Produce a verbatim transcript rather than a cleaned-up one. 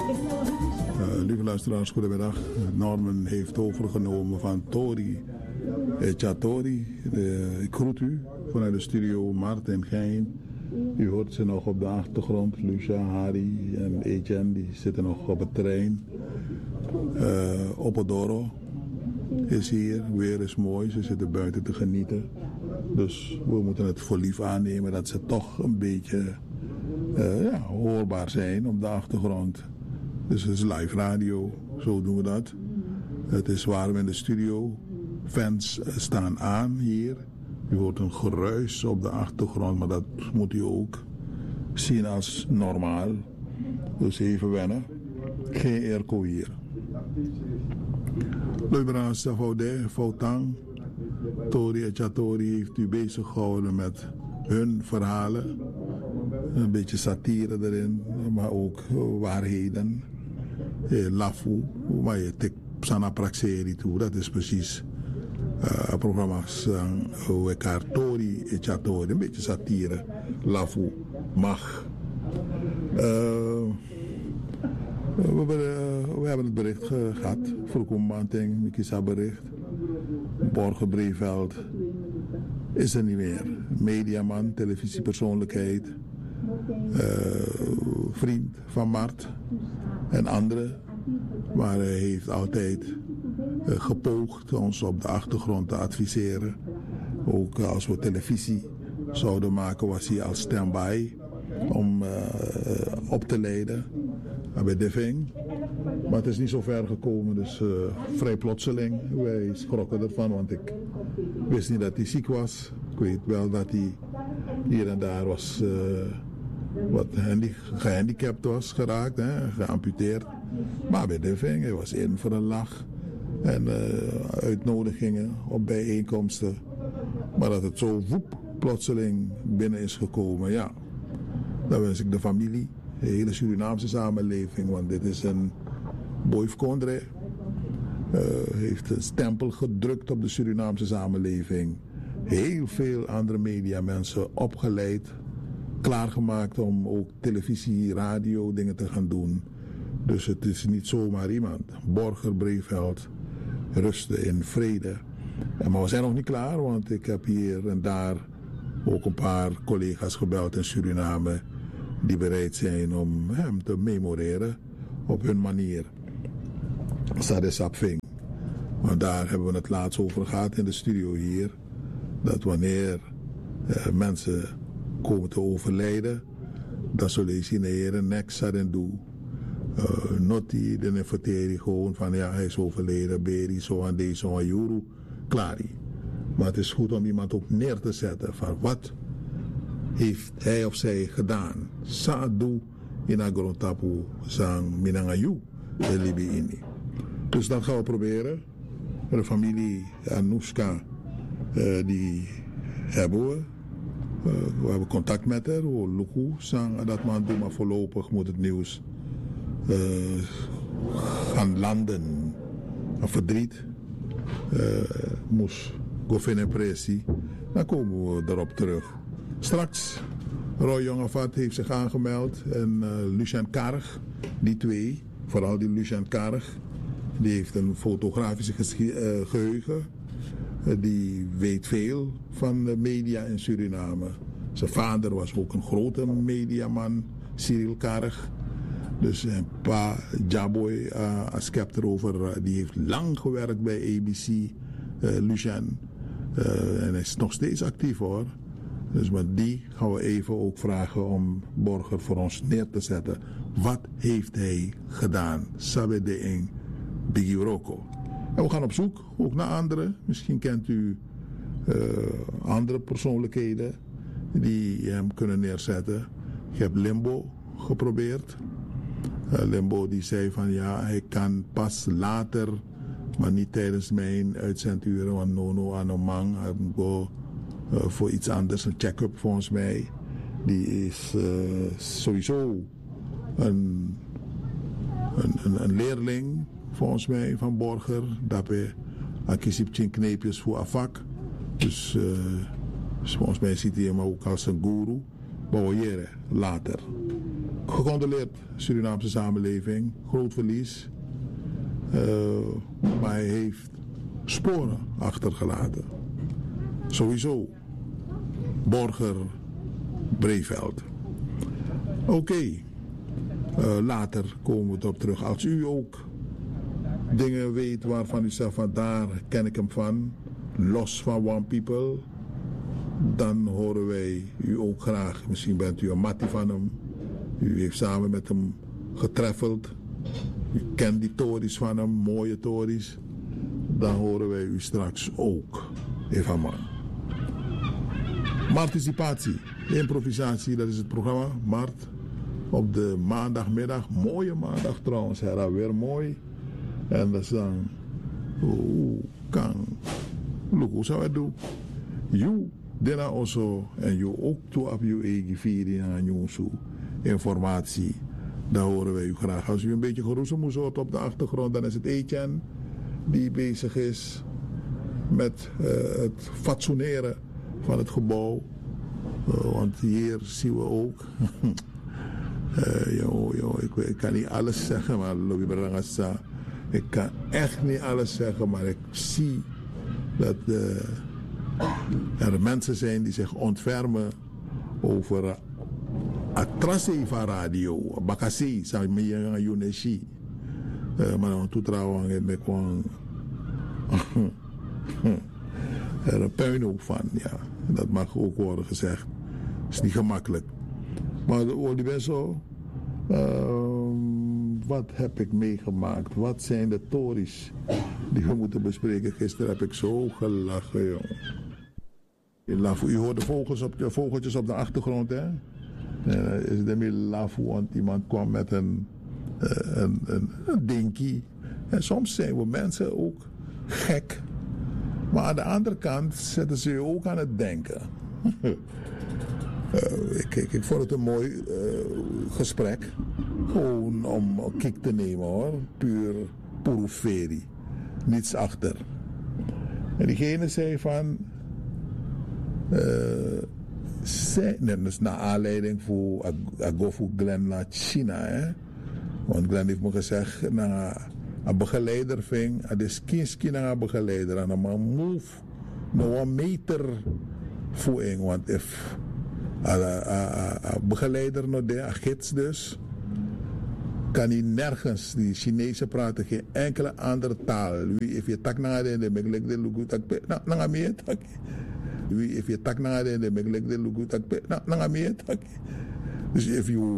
Uh, lieve luisteraars, goedemiddag. Norman heeft overgenomen van Tori Chatori. Uh, ik groet u vanuit de studio Martin Gein. U hoort ze nog op de achtergrond. Lucia, Harry en Etienne die zitten nog op het terrein. Uh, Opodoro is hier. Weer is mooi. Ze zitten buiten te genieten. Dus we moeten het voor lief aannemen dat ze toch een beetje uh, ja, hoorbaar zijn op de achtergrond. Dus het is live radio, zo doen we dat. Het is warm in de studio. Fans staan aan hier. U hoort een geruis op de achtergrond, maar dat moet u ook zien als normaal. Dus even wennen. Geen airco hier. Luisteraars, Savoude, Foutang, Tori en Chatori heeft u bezig gehouden met hun verhalen. Een beetje satire erin, maar ook waarheden. Eh, Lafu, maar je tikt Sana Praxeri toe, dat is precies uh, programma's hoe ik haar Tori en Chatori, een beetje satire. Lafu mag. Uh, we, we, we hebben het bericht ge, gehad, Vroekombanting, Mikisa bericht. Borger Breveld is er niet meer. Mediaman, televisiepersoonlijkheid, uh, vriend van Mart en anderen. Maar hij heeft altijd uh, gepoogd ons op de achtergrond te adviseren. Ook als we televisie zouden maken was hij als stand-by om uh, op te leiden bij Deving. Maar het is niet zo ver gekomen, dus uh, vrij plotseling. Wij schrokken ervan, want ik wist niet dat hij ziek was. Ik weet wel dat hij hier en daar was, uh, wat handi- gehandicapt was geraakt, hè, geamputeerd. Maar bij Deving, hij was in voor een lach. En uh, uitnodigingen op bijeenkomsten. Maar dat het zo woep, plotseling binnen is gekomen, ja. Dan wens ik de familie, de hele Surinaamse samenleving, want dit is een Boyf Kondre. Uh, heeft een stempel gedrukt op de Surinaamse samenleving. Heel veel andere mediamensen opgeleid, klaargemaakt om ook televisie, radio dingen te gaan doen. Dus het is niet zomaar iemand. Borger Breveld, rusten in vrede. Maar we zijn nog niet klaar, want ik heb hier en daar ook een paar collega's gebeld in Suriname die bereid zijn om hem te memoreren op hun manier. Sade Sapving. Want daar hebben we het laatst over gehad in de studio hier. Dat wanneer eh, mensen komen te overlijden, dan zullen ze heren niks aan doen. Uh, not die de nefateri gewoon van ja, hij is overleden, Beri, zo aan deze, zo aan Juru, klaar. Maar het is goed om iemand ook neer te zetten van wat heeft hij of zij gedaan. Saadu in agrontapu sang minangayu de Libi ini. Dus dat gaan we proberen. De familie Anoushka, uh, die hebben we. Uh, we hebben contact met haar. We luku sang dat man doen, maar voorlopig moet het nieuws uh, gaan landen. Een verdriet. Uh, moest Goffin pressie. Dan komen we erop terug. Straks, Roy Jongevat heeft zich aangemeld en uh, Lucien Karg, die twee, vooral die Lucien Karg, die heeft een fotografische gesche- uh, geheugen. Uh, die weet veel van de media in Suriname. Zijn vader was ook een grote mediaman, Cyril Karg. Dus een pa Jaboy, uh, als ik heb erover, uh, die heeft lang gewerkt bij A B C, uh, Lucien. Uh, en hij is nog steeds actief hoor. Dus maar die gaan we even ook vragen om Borger voor ons neer te zetten. Wat heeft hij gedaan? Sabe de in Biggie Rocco. En we gaan op zoek ook naar anderen. Misschien kent u uh, andere persoonlijkheden die hem kunnen neerzetten. Ik heb Limbo geprobeerd. Uh, Limbo die zei van ja, hij kan pas later, maar niet tijdens mijn uitzenduren, want Nono Anomang go uh, voor iets anders, een check-up volgens mij. Die is uh, sowieso een, een, een, een leerling volgens mij van Borger. Dat we akisiptje kneepjes voor afak. Dus, uh, dus volgens mij ziet hij hem ook als een guru. Bouweren later. Gecondoleerd Surinaamse samenleving, groot verlies. Uh, maar hij heeft sporen achtergelaten. Sowieso. Borger Breveld. Oké. Okay. Uh, later komen we erop terug. Als u ook dingen weet waarvan u zegt van daar ken ik hem van, los van One People, dan horen wij u ook graag. Misschien bent u een mattie van hem. U heeft samen met hem getreffeld. U kent die tories van hem, mooie tories. Dan horen wij u straks ook. Eva Man. Marticipatie, improvisatie, dat is het programma. Mart. Op de maandagmiddag, mooie maandag trouwens, hè, weer mooi. En dat is dan, hoe kan, look, hoe zou het doen? You, dina also, en you ook toe op je eigen viering en je informatie. Daar horen wij u graag. Als u een beetje geroezemoes hoort op de achtergrond, dan is het Etienne die bezig is met uh, het fatsoeneren van het gebouw. Uh, want hier zien we ook. Uh, yo, yo, ik, ik kan niet alles zeggen, maar Louis Brangasa, ik kan echt niet alles zeggen, maar ik zie dat uh, er mensen zijn die zich ontfermen over uh, atrase van radio, bakasi, zou je je Yuneshi. Maar dan toetrouwen ik ben gewoon er een puinhoop van, ja. Dat mag ook worden gezegd. Is niet gemakkelijk. Maar die ben zo. Uh, wat heb ik meegemaakt? Wat zijn de tories die we moeten bespreken? Gisteren heb ik zo gelachen, joh. U hoort de vogels op de, vogeltjes op de achtergrond, hè? Uh, is het meer laf, want iemand kwam met een, uh, een, een, een dinkie. En soms zijn we mensen ook gek. Maar aan de andere kant zetten ze je ook aan het denken. Uh, ik, ik, ik vond het een mooi uh, gesprek. Gewoon om een kick te nemen, hoor. Puur puruferi. Niets achter. En diegene zei van... Uh, zei, nee, dat is naar aanleiding voor... Ik ga voor Glenn naar China, hè. Want Glenn heeft me gezegd... Na, een begeleider ving... Het is kinski naar een begeleider. En dan maar move... Nog een meter... Voor een, want if... Een begeleider nog de, een gids dus, kan hij nergens, die Chinezen praten geen enkele andere taal. Wie if je tak naar de, de ik de lugu tak pe, na na meer tak. Wie if je tak naar de, de ik de lugu tak pe, na na meer tak. Dus if you